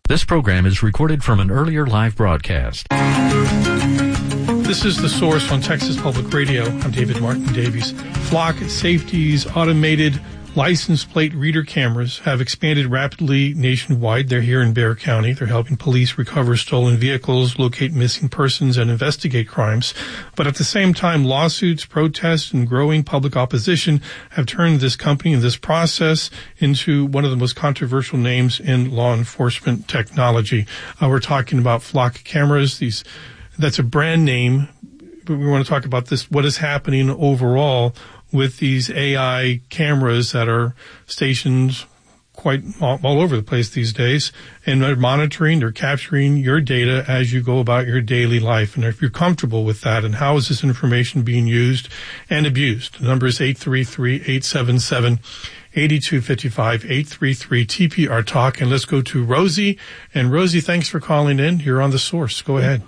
This program is recorded from an earlier live broadcast. This is The Source on Texas Public Radio. I'm David Martin Davies. Flock Safety's automated license plate reader cameras have expanded rapidly nationwide. They're here in Bexar County. They're helping police recover stolen vehicles, locate missing persons, and investigate crimes. But at the same time, lawsuits, protests, and growing public opposition have turned this company and this process into one of the most controversial names in law enforcement technology. We're talking about Flock cameras. That's a brand name, but we want to talk about this, what is happening overall with these AI cameras that are stationed quite all over the place these days, and they're monitoring, they're capturing your data as you go about your daily life. And if you're comfortable with that, and how is this information being used and abused? The number is 833-877-8255, 833-TPR Talk. And let's go to Rosie. And Rosie, thanks for calling in. You're on The Source. Go ahead.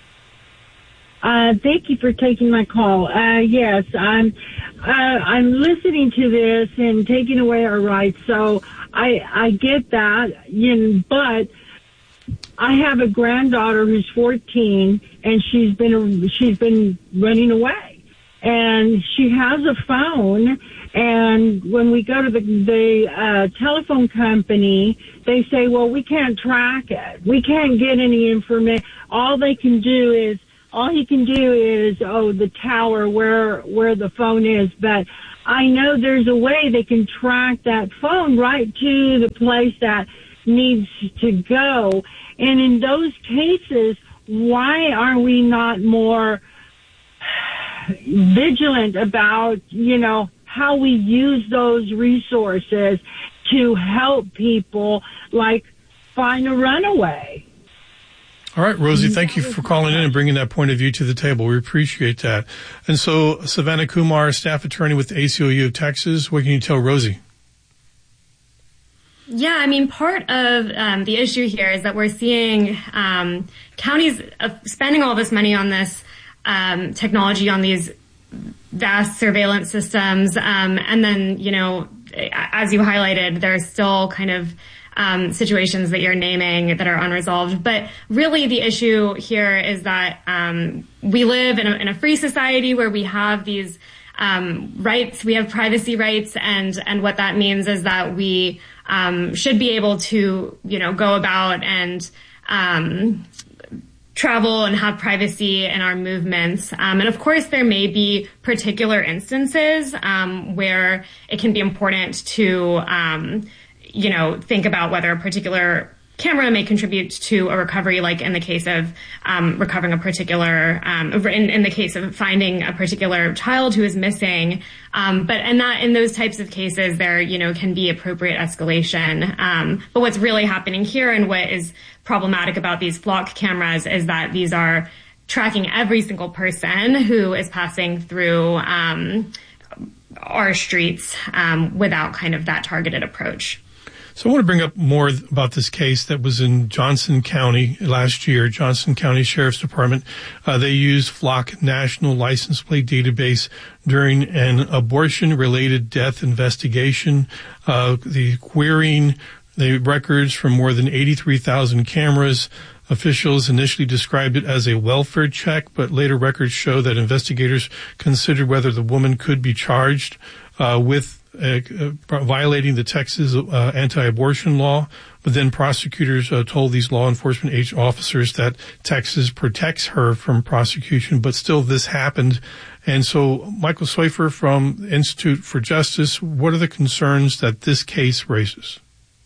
Thank you for taking my call. Yes, I'm listening to this and taking away our rights. So I get that, but I have a granddaughter who's 14 and she's been running away, and she has a phone. And when we go to the telephone company, they say, well, we can't track it. We can't get any information. All he can do is, the tower where the phone is. But I know there's a way they can track that phone right to the place that needs to go. And in those cases, why are we not more vigilant about, how we use those resources to help people, like find a runaway? All right, Rosie, thank you for calling in and bringing that point of view to the table. We appreciate that. And so, Savannah Kumar, staff attorney with the ACLU of Texas, what can you tell Rosie? Yeah, part of the issue here is that we're seeing counties spending all this money on this technology, on these vast surveillance systems, and then, as you highlighted, there's still kind of situations that you're naming that are unresolved. But really the issue here is that we live in a free society where we have these rights, we have privacy rights, and what that means is that we should be able to, go about and travel and have privacy in our movements. And of course, there may be particular instances where it can be important to think about whether a particular camera may contribute to a recovery, like in the case of recovering a particular, in the case of finding a particular child who is missing. But in those types of cases, there, can be appropriate escalation. But what's really happening here, and what is problematic about these Flock cameras, is that these are tracking every single person who is passing through our streets without kind of that targeted approach. So I want to bring up more about this case that was in Johnson County last year. Johnson County Sheriff's Department, they used Flock National License Plate Database during an abortion-related death investigation. The querying the records from more than 83,000 cameras. Officials initially described it as a welfare check, but later records show that investigators considered whether the woman could be charged with violating the Texas anti-abortion law. But then prosecutors told these law enforcement officers that Texas protects her from prosecution, but still this happened. And so, Michael Swayfer from Institute for Justice, what are the concerns that this case raises?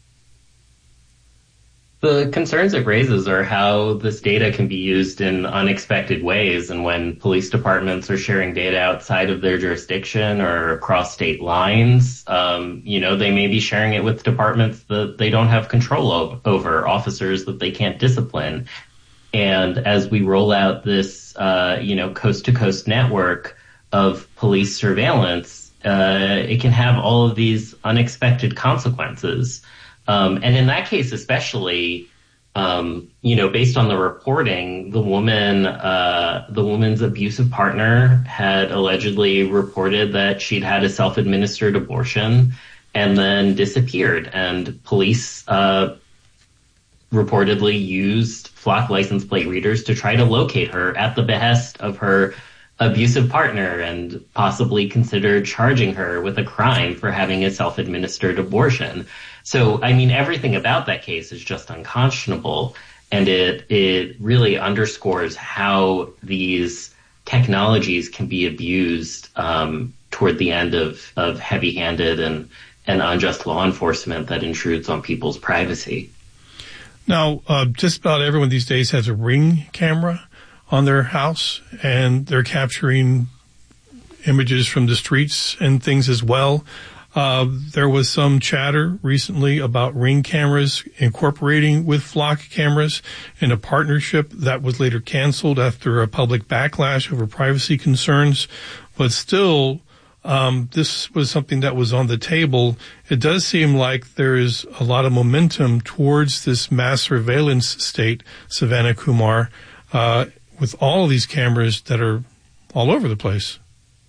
The concerns it raises are how this data can be used in unexpected ways, and when police departments are sharing data outside of their jurisdiction or across state lines, they may be sharing it with departments that they don't have control over, officers that they can't discipline. And as we roll out this, coast-to-coast network of police surveillance, it can have all of these unexpected consequences. And in that case, especially, based on the reporting, the woman's abusive partner had allegedly reported that she'd had a self-administered abortion and then disappeared. And police, reportedly used Flock license plate readers to try to locate her at the behest of her abusive partner and possibly considered charging her with a crime for having a self-administered abortion. So, I mean, everything about that case is just unconscionable. And it really underscores how these technologies can be abused toward the end of heavy-handed and unjust law enforcement that intrudes on people's privacy. Now, just about everyone these days has a Ring camera on their house, and they're capturing images from the streets and things as well. There was some chatter recently about Ring cameras incorporating with Flock cameras in a partnership that was later canceled after a public backlash over privacy concerns. But still, this was something that was on the table. It does seem like there is a lot of momentum towards this mass surveillance state, Savannah Kumar, with all of these cameras that are all over the place.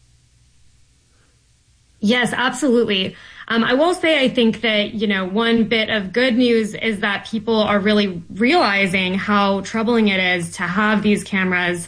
Yes, absolutely. I will say I think that, one bit of good news is that people are really realizing how troubling it is to have these cameras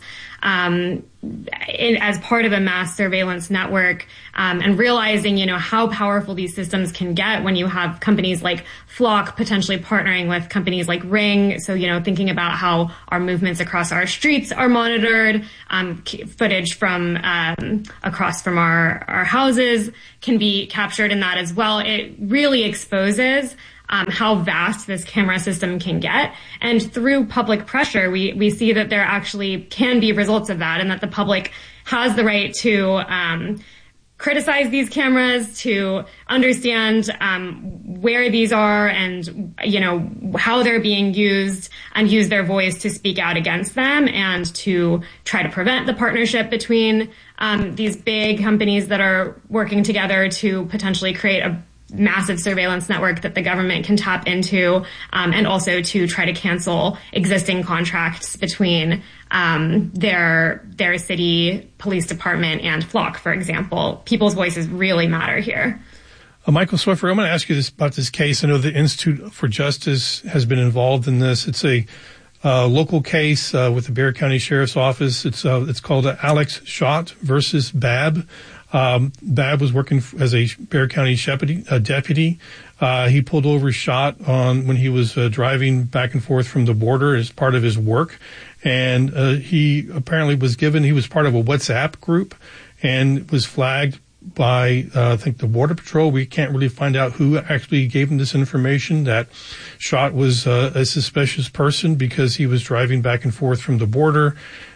as part of a mass surveillance network, and realizing, how powerful these systems can get when you have companies like Flock potentially partnering with companies like Ring. So, thinking about how our movements across our streets are monitored, footage from across from our houses can be captured in that as well. It really exposes how vast this camera system can get. And through public pressure, we see that there actually can be results of that, and that the public has the right to criticize these cameras, to understand where these are and, how they're being used, and use their voice to speak out against them and to try to prevent the partnership between these big companies that are working together to potentially create a massive surveillance network that the government can tap into, and also to try to cancel existing contracts between their city police department and Flock, for example. People's voices really matter here. Michael Swiffer, I'm going to ask you about this case. I know the Institute for Justice has been involved in this. It's a local case with the Bexar County Sheriff's Office. It's called Alex Schott versus Babb. Babb was working as a Bexar County deputy. He pulled over Schott when he was driving back and forth from the border as part of his work. And he apparently he was part of a WhatsApp group and was flagged by, I think, the Border Patrol. We can't really find out who actually gave him this information that Schott was a suspicious person because he was driving back and forth from the border.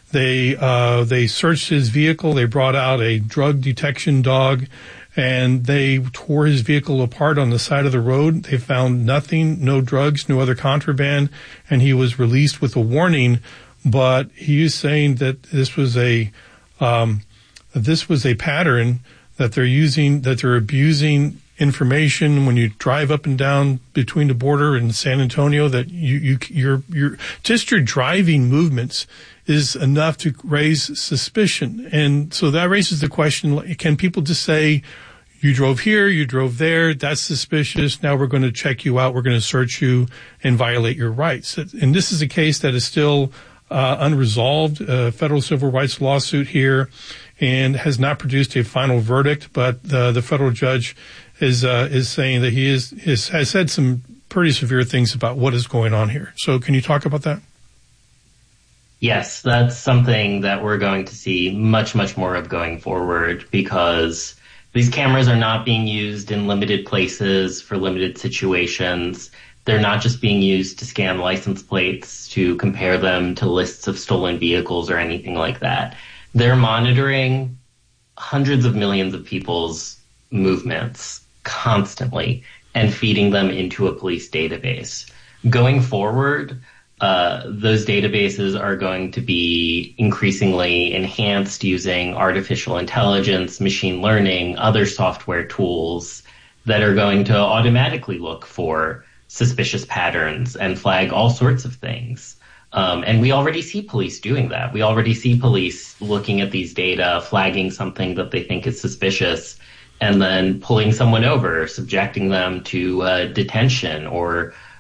They searched his vehicle. They brought out a drug detection dog, and they tore his vehicle apart on the side of the road. They found nothing, no drugs, no other contraband, and he was released with a warning. But he is saying that this was a pattern that they're using, that they're abusing information when you drive up and down between the border and San Antonio, that your driving movements is enough to raise suspicion. And so that raises the question, can people just say, you drove here, you drove there, that's suspicious, now we're going to check you out, we're going to search you and violate your rights? And this is a case that is still unresolved, federal civil rights lawsuit here, and has not produced a final verdict, but the federal judge is saying that he has said some pretty severe things about what is going on here. So can you talk about that? Yes, that's something that we're going to see much, much more of going forward, because these cameras are not being used in limited places for limited situations. They're not just being used to scan license plates, to compare them to lists of stolen vehicles or anything like that. They're monitoring hundreds of millions of people's movements constantly and feeding them into a police database. Going forward, those databases are going to be increasingly enhanced using artificial intelligence, machine learning, other software tools that are going to automatically look for suspicious patterns and flag all sorts of things. And we already see police doing that. We already see police looking at these data, flagging something that they think is suspicious, and then pulling someone over, subjecting them to detention or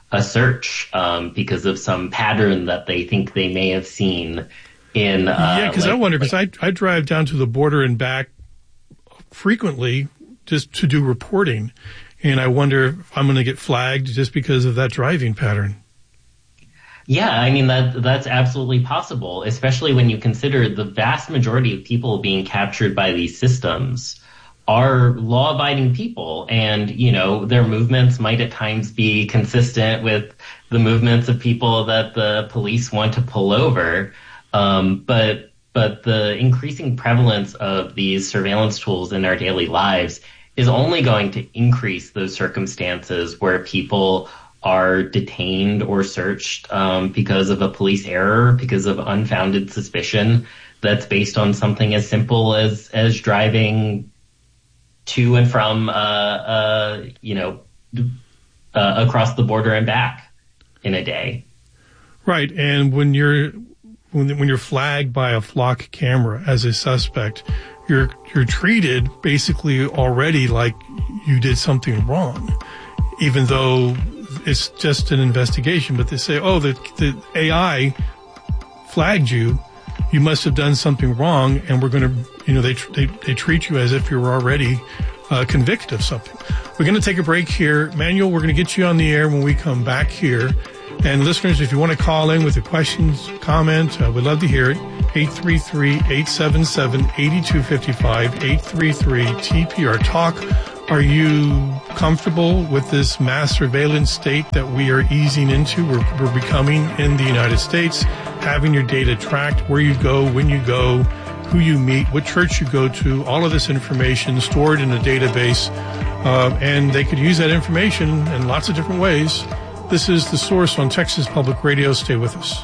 a search because of some pattern that they think they may have seen in. Because I wonder, because I drive down to the border and back frequently just to do reporting, and I wonder if I'm going to get flagged just because of that driving pattern. Yeah, I mean, that's absolutely possible, especially when you consider the vast majority of people being captured by these systems are law-abiding people. And, you know, their movements might at times be consistent with the movements of people that the police want to pull over. But the increasing prevalence of these surveillance tools in our daily lives is only going to increase those circumstances where people are detained or searched because of a police error, because of unfounded suspicion that's based on something as simple as driving to and from across the border and back in a day. Right, and when you're flagged by a flock camera as a suspect, you're treated basically already like you did something wrong, even though it's just an investigation. But they say, oh, the AI flagged you. You must have done something wrong, and we're going to, they treat you as if you were already convicted of something. We're going to take a break here. Manuel, we're going to get you on the air when we come back here. And listeners, if you want to call in with your questions, comment, we'd love to hear it. 833-877-8255, 833-TPR-TALK. Are you comfortable with this mass surveillance state that we are easing into? We're becoming in the United States, having your data tracked, where you go, when you go, who you meet, what church you go to, all of this information stored in a database. And they could use that information in lots of different ways. This is The Source on Texas Public Radio. Stay with us.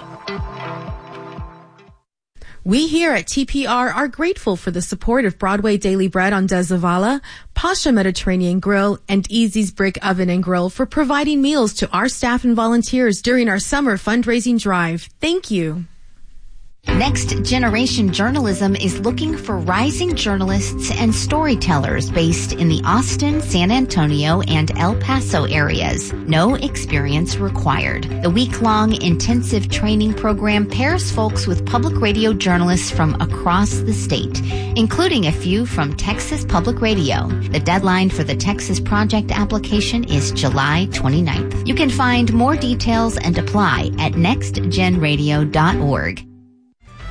We here at TPR are grateful for the support of Broadway Daily Bread on Des Zavala, Pasha Mediterranean Grill, and Easy's Brick Oven and Grill for providing meals to our staff and volunteers during our summer fundraising drive. Thank you. Next Generation Journalism is looking for rising journalists and storytellers based in the Austin, San Antonio, and El Paso areas. No experience required. The week-long intensive training program pairs folks with public radio journalists from across the state, including a few from Texas Public Radio. The deadline for the Texas Project application is July 29th. You can find more details and apply at nextgenradio.org.